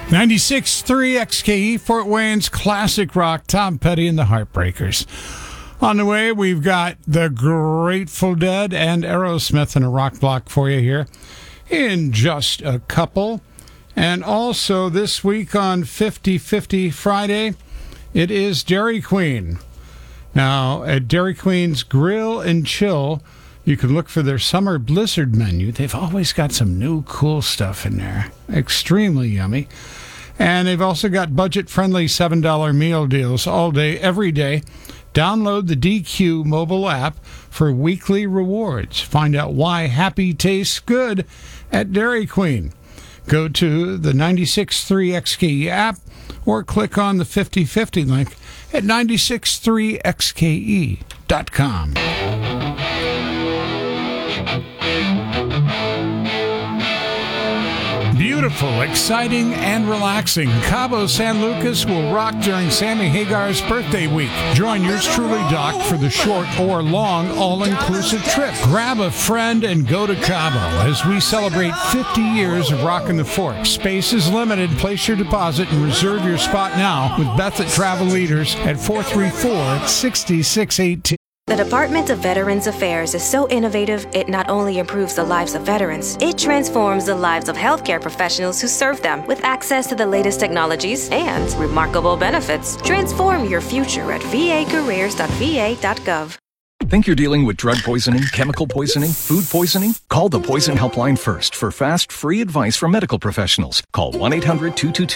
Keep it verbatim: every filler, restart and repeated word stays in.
ninety-six point three X K E, Fort Wayne's classic rock, Tom Petty and the Heartbreakers. On the way, we've got the Grateful Dead and Aerosmith in a rock block for you here in just a couple. And also this week on fifty fifty Friday, it is Dairy Queen. Now, at Dairy Queen's Grill and Chill, you can look for their summer blizzard menu. They've always got some new cool stuff in there. Extremely yummy. And they've also got budget-friendly seven dollar meal deals all day, every day. Download the D Q mobile app for weekly rewards. Find out why happy tastes good at Dairy Queen. Go to the ninety-six point three X K E app or click on the fifty fifty link at nine six three X K E dot com. Beautiful, exciting, and relaxing. Cabo San Lucas will rock during Sammy Hagar's birthday week. Join yours truly, Doc, for the short or long all-inclusive trip. Grab a friend and go to Cabo as we celebrate fifty years of rocking the Fork. Space is limited. Place your deposit and reserve your spot now with Beth at Travel Leaders at four three four, six six one eight. The Department of Veterans Affairs is so innovative, it not only improves the lives of veterans, it transforms the lives of healthcare professionals who serve them with access to the latest technologies and remarkable benefits. Transform your future at v a careers dot v a dot gov. Think you're dealing with drug poisoning, chemical poisoning, food poisoning? Call the Poison Helpline first for fast, free advice from medical professionals. Call one eight hundred two two two